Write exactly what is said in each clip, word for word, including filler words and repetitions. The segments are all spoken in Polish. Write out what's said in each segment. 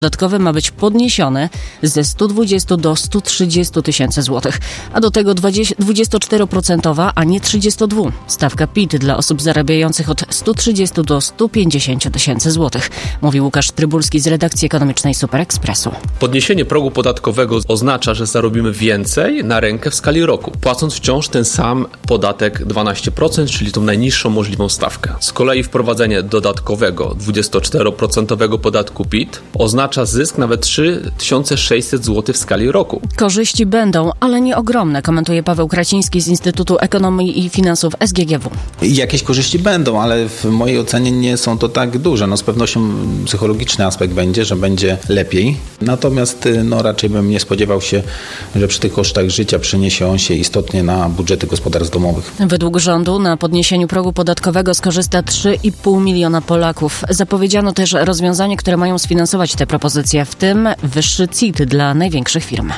podatkowy ma być podniesiony ze stu dwudziestu do stu trzydziestu tysięcy złotych, a do tego dwudziestoczteroprocentowa, a nie trzydziestu dwóch. Stawka P I T dla osób zarabiających od stu trzydziestu do stu pięćdziesięciu tysięcy złotych, mówi Łukasz Trybulski z redakcji ekonomicznej Super Expressu. Podniesienie progu podatkowego oznacza, że zarobimy więcej na rękę w skali roku, płacąc wciąż ten sam podatek dwanaście procent, czyli tą najniższą możliwą stawkę. Z kolei wprowadzenie dodatkowego dwudziestoczteroprocentowego podatku P I T oznacza zysk nawet trzy tysiące sześćset złotych w skali roku. Korzyści będą, ale nie ogromne, komentuje Paweł Kraciński z Instytutu Ekonomii i Finansów S G G W. Jakieś korzyści będą, ale w mojej ocenie nie są to tak duże. No z pewnością psychologiczny aspekt będzie, że będzie lepiej. Natomiast no, raczej bym nie spodziewał się, że przy tych kosztach życia przeniesie on się istotnie na budżety gospodarstw domowych. Według rządu na podniesieniu progu podatkowego skorzysta trzy i pół miliona Polaków. Zapowiedziano też rozwiązania, które mają sfinansować te propozycje, w tym wyższy C I T dla największych firm.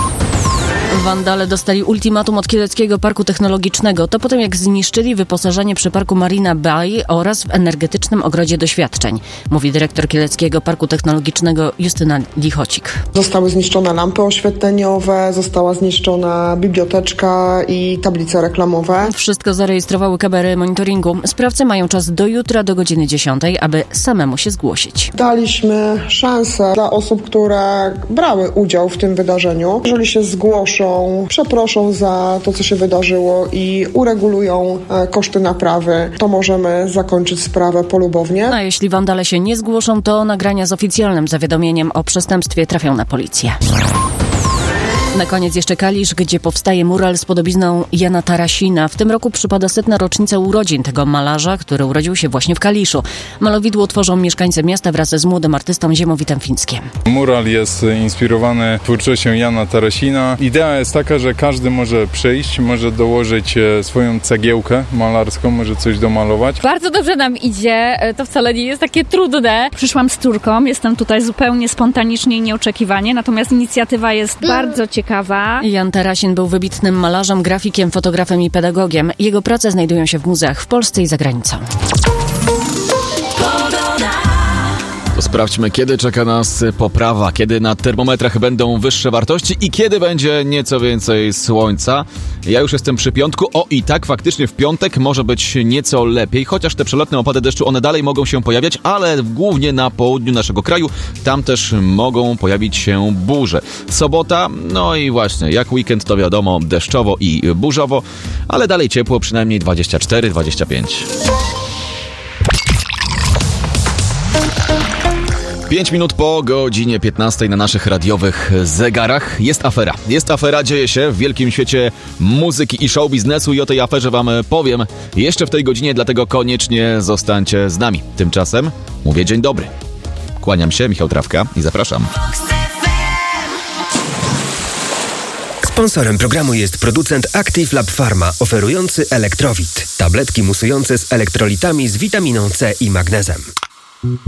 Wandale dostali ultimatum od Kieleckiego Parku Technologicznego. To po tym, jak zniszczyli wyposażenie przy parku Marina Bay oraz w energetycznym ogrodzie doświadczeń, mówi dyrektor Kieleckiego Parku Technologicznego Justyna Lichocik. Zostały zniszczone lampy oświetleniowe, została zniszczona biblioteczka i tablice reklamowe. Wszystko zarejestrowały kamery monitoringu. Sprawcy mają czas do jutra do godziny dziesiątej, aby samemu się zgłosić. Daliśmy szansę dla osób, które brały udział w tym wydarzeniu. Jeżeli się zgłoszą, przeproszą za to, co się wydarzyło i uregulują koszty naprawy, to możemy zakończyć sprawę polubownie. A jeśli wandale się nie zgłoszą, to nagrania z oficjalnym zawiadomieniem o przestępstwie trafią na policję. Na koniec jeszcze Kalisz, gdzie powstaje mural z podobizną Jana Tarasina. W tym roku przypada setna rocznica urodzin tego malarza, który urodził się właśnie w Kaliszu. Malowidło tworzą mieszkańcy miasta wraz z młodym artystą Ziemowitym Fińskim. Mural jest inspirowany twórczością Jana Tarasina. Idea jest taka, że każdy może przyjść, może dołożyć swoją cegiełkę malarską, może coś domalować. Bardzo dobrze nam idzie, to wcale nie jest takie trudne. Przyszłam z córką, jestem tutaj zupełnie spontanicznie i nieoczekiwanie, natomiast inicjatywa jest bardzo ciekawa. Jan Tarasin był wybitnym malarzem, grafikiem, fotografem i pedagogiem. Jego prace znajdują się w muzeach w Polsce i za granicą. To sprawdźmy, kiedy czeka nas poprawa, kiedy na termometrach będą wyższe wartości i kiedy będzie nieco więcej słońca. Ja już jestem przy piątku. O, i tak faktycznie w piątek może być nieco lepiej, chociaż te przelotne opady deszczu, one dalej mogą się pojawiać, ale głównie na południu naszego kraju. Tam też mogą pojawić się burze. Sobota, no i właśnie, jak weekend to wiadomo, deszczowo i burzowo, ale dalej ciepło, przynajmniej dwadzieścia cztery dwadzieścia pięć. Pięć minut po godzinie piętnastej na naszych radiowych zegarach. Jest afera. Jest afera, dzieje się w wielkim świecie muzyki i show biznesu i o tej aferze wam powiem jeszcze w tej godzinie, dlatego koniecznie zostańcie z nami. Tymczasem mówię dzień dobry. Kłaniam się, Michał Trawka i zapraszam. Sponsorem programu jest producent Active Lab Pharma, oferujący Elektrowit. Tabletki musujące z elektrolitami z witaminą C i magnezem.